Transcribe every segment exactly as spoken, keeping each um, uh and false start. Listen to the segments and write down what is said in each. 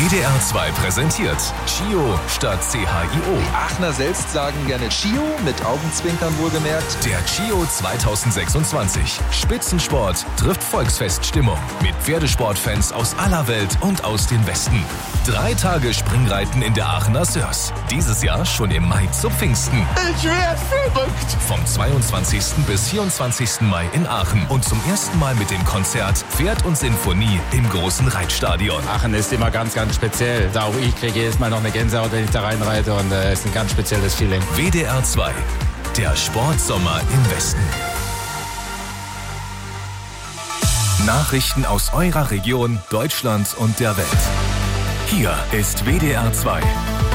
W D R zwei präsentiert Chio statt C H I O. Die Aachener selbst sagen gerne Chio, mit Augenzwinkern wohlgemerkt. Der Chio zwanzig sechsundzwanzig. Spitzensport trifft Volksfeststimmung. Mit Pferdesportfans aus aller Welt und aus den Westen. Drei Tage Springreiten in der Aachener Sörs. Dieses Jahr schon im Mai zu Pfingsten. Ich werd verrückt! Vom zweiundzwanzigsten bis vierundzwanzigsten Mai in Aachen. Und zum ersten Mal mit dem Konzert Pferd und Sinfonie im großen Reitstadion. Aachen ist immer ganz, ganz speziell. Da auch ich kriege jedes Mal noch eine Gänsehaut, wenn ich da reinreite. Und es äh, ist ein ganz spezielles Feeling. W D R zwei. Der Sportsommer im Westen. Nachrichten aus eurer Region, Deutschland und der Welt. Hier ist W D R zwei.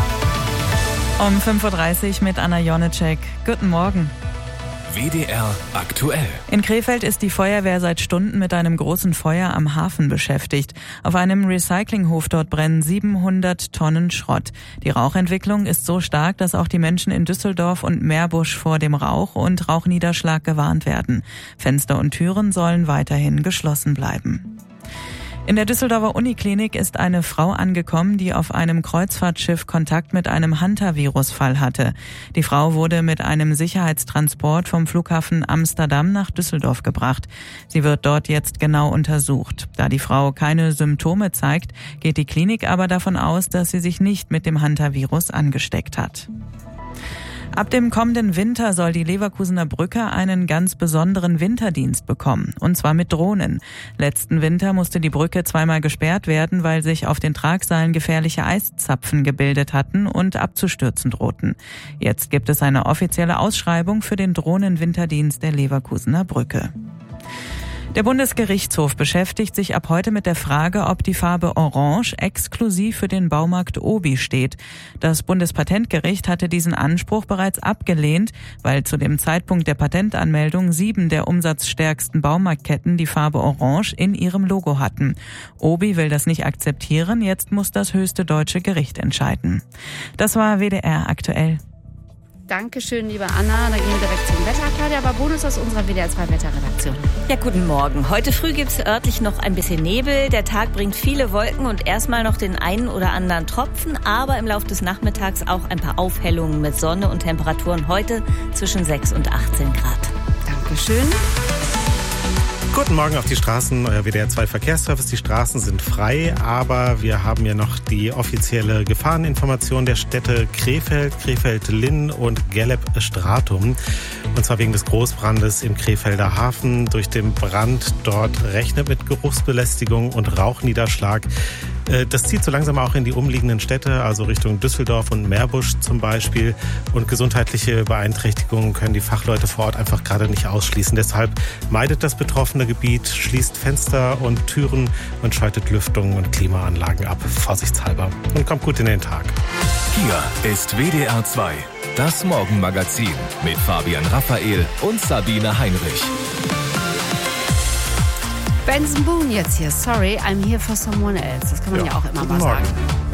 Um fünf Uhr dreißig mit Anna Jonitschek. Guten Morgen. W D R aktuell. In Krefeld ist die Feuerwehr seit Stunden mit einem großen Feuer am Hafen beschäftigt. Auf einem Recyclinghof dort brennen siebenhundert Tonnen Schrott. Die Rauchentwicklung ist so stark, dass auch die Menschen in Düsseldorf und Meerbusch vor dem Rauch und Rauchniederschlag gewarnt werden. Fenster und Türen sollen weiterhin geschlossen bleiben. In der Düsseldorfer Uniklinik ist eine Frau angekommen, die auf einem Kreuzfahrtschiff Kontakt mit einem Hantavirus-Fall hatte. Die Frau wurde mit einem Sicherheitstransport vom Flughafen Amsterdam nach Düsseldorf gebracht. Sie wird dort jetzt genau untersucht. Da die Frau keine Symptome zeigt, geht die Klinik aber davon aus, dass sie sich nicht mit dem Hantavirus angesteckt hat. Ab dem kommenden Winter soll die Leverkusener Brücke einen ganz besonderen Winterdienst bekommen, und zwar mit Drohnen. Letzten Winter musste die Brücke zweimal gesperrt werden, weil sich auf den Tragseilen gefährliche Eiszapfen gebildet hatten und abzustürzen drohten. Jetzt gibt es eine offizielle Ausschreibung für den Drohnenwinterdienst der Leverkusener Brücke. Der Bundesgerichtshof beschäftigt sich ab heute mit der Frage, ob die Farbe Orange exklusiv für den Baumarkt Obi steht. Das Bundespatentgericht hatte diesen Anspruch bereits abgelehnt, weil zu dem Zeitpunkt der Patentanmeldung sieben der umsatzstärksten Baumarktketten die Farbe Orange in ihrem Logo hatten. Obi will das nicht akzeptieren, jetzt muss das höchste deutsche Gericht entscheiden. Das war W D R aktuell. Dankeschön, liebe Anna. Da gehen wir direkt zum Wetter. Claudia Babonus aus unserer W D R zwei Wetterredaktion. Ja, guten Morgen. Heute früh gibt's örtlich noch ein bisschen Nebel. Der Tag bringt viele Wolken und erstmal noch den einen oder anderen Tropfen. Aber im Laufe des Nachmittags auch ein paar Aufhellungen mit Sonne und Temperaturen heute zwischen sechs und achtzehn Grad. Dankeschön. Guten Morgen auf die Straßen, euer W D R zwei Verkehrsservice. Die Straßen sind frei, aber wir haben ja noch die offizielle Gefahreninformation der Städte Krefeld, Krefeld-Linn und Gelleb-Stratum. Und zwar wegen des Großbrandes im Krefelder Hafen. Durch den Brand dort rechnet mit Geruchsbelästigung und Rauchniederschlag. Das zieht so langsam auch in die umliegenden Städte, also Richtung Düsseldorf und Meerbusch zum Beispiel. Und gesundheitliche Beeinträchtigungen können die Fachleute vor Ort einfach gerade nicht ausschließen. Deshalb meidet das betroffene Gebiet, schließt Fenster und Türen und schaltet Lüftung und Klimaanlagen ab, vorsichtshalber. Und kommt gut in den Tag. Hier ist W D R zwei, das Morgenmagazin mit Fabian Raphael und Sabine Heinrich. Benson Boone jetzt hier. Sorry, I'm here for someone else. Das kann man ja, ja auch immer mal Morgen. sagen.